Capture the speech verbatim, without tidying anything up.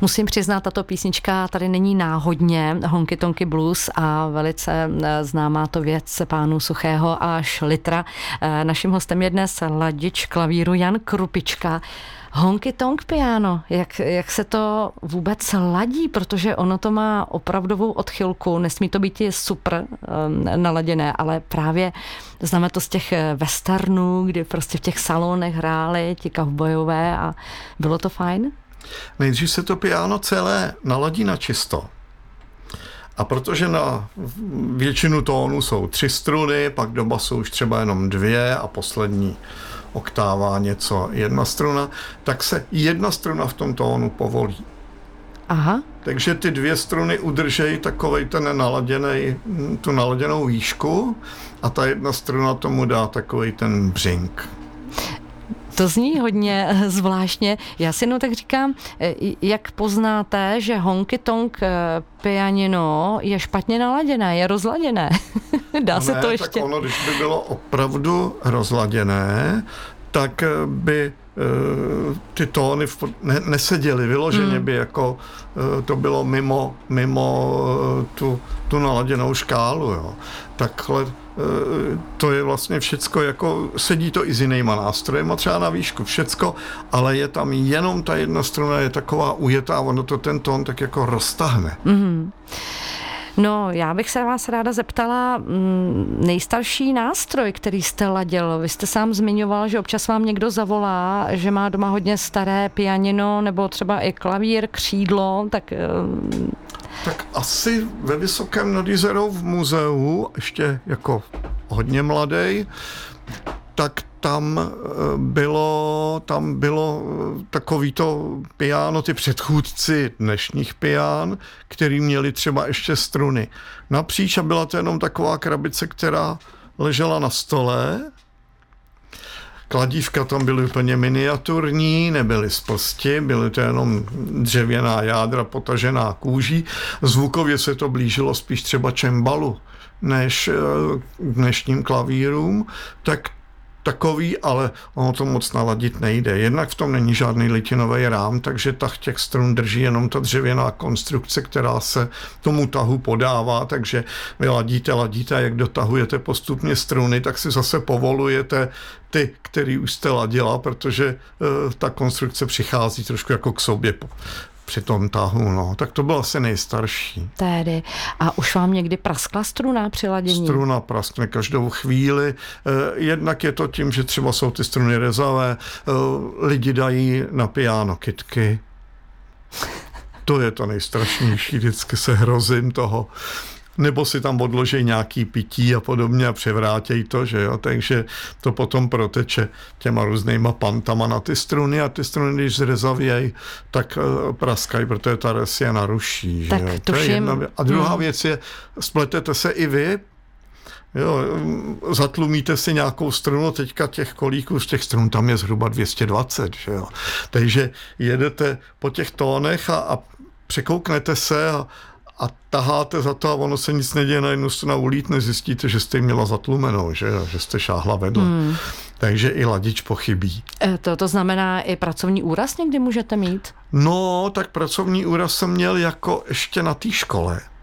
Musím přiznat, tato písnička tady není náhodně, Honky Tonky Blues a velice známá to věc pánů Suchého a Šlitra. Naším hostem je dnes ladič klavíru Jan Krupička. Honky Tonk piano, jak, jak se to vůbec ladí, protože ono to má opravdovou odchylku, nesmí to být super um, naladěné, ale právě známe to z těch westernů, kdy prostě v těch salonech hráli ti kavbojové a bylo to fajn? Nejdřív se to piano celé naladí na čisto. A protože na většinu tónů jsou tři struny, pak do basu už třeba jenom dvě a poslední oktáva něco jedna struna, tak se jedna struna v tom tónu povolí. Aha. Takže ty dvě struny udržejí takovej ten naladěnej, tu naladěnou výšku a ta jedna struna tomu dá takovej ten břink. To zní hodně zvláštně. Já si no tak říkám, jak poznáte, že honky tonk pianino je špatně naladěné, je rozladěné. Dá no se ne, to ještě... tak ono, když by bylo opravdu rozladěné, tak by ty tóny ne, neseděly, vyloženě hmm. by jako to bylo mimo, mimo tu, tu naladěnou škálu. Jo. Takhle to je vlastně všecko, jako sedí to i s jinýma nástrojema, třeba na výšku všecko, ale je tam jenom ta jedna struna, je taková ujetá, ono to ten tón tak jako roztahne. Mm-hmm. No, já bych se vás ráda zeptala, nejstarší nástroj, který jste ladil. Vy jste sám zmiňoval, že občas vám někdo zavolá, že má doma hodně staré pianino, nebo třeba i klavír, křídlo, tak... Tak asi ve Vysokém nad Jizerou v muzeu, ještě jako hodně mladej, tak tam bylo, tam bylo takovýto piano, ty předchůdci dnešních pián, který měli třeba ještě struny napříč a byla to jenom taková krabice, která ležela na stole. Kladívka tam byly úplně miniaturní, nebyly z plsti, byly to jenom dřevěná jádra potažená kůží. Zvukově se to blížilo spíš třeba čembalu než dnešním klavírům, tak takový, ale ono to moc naladit nejde. Jednak v tom není žádný litinový rám, takže tah těch strun drží jenom ta dřevěná konstrukce, která se tomu tahu podává, takže vy ladíte, ladíte a jak dotahujete postupně struny, tak si zase povolujete ty, který už jste ladila, protože uh, ta konstrukce přichází trošku jako k sobě při tom tahu, no. Tak to bylo asi nejstarší. Tedy. A už vám někdy praskla struna při ladění? Struna praskne každou chvíli. Jednak je to tím, že třeba jsou ty struny rezavé. Lidi dají na piano kytky. To je to nejstrašnější. Vždycky se hrozím toho. Nebo si tam odloží nějaký pití a podobně a převrátějí to, že jo, takže to potom proteče těma různýma pantama na ty struny a ty struny, když zrezavějí, tak praskají, protože ta res je naruší, že tak jo. To je všim... jedna věc. A druhá hmm. věc je, spletete se i vy, jo, zatlumíte si nějakou strunu, teďka těch kolíků z těch strun tam je zhruba dvě stě dvacet, že jo. Takže jedete po těch tónech a, a překouknete se a a taháte za to a ono se nic neděje, na jednu stranu ulítne, zjistíte, že jste ji měla zatlumenou, že, že jste šáhla vedle. Hmm. Takže i ladič pochybí. To, to znamená, i pracovní úraz někdy můžete mít? No, tak pracovní úraz jsem měl jako ještě na té škole.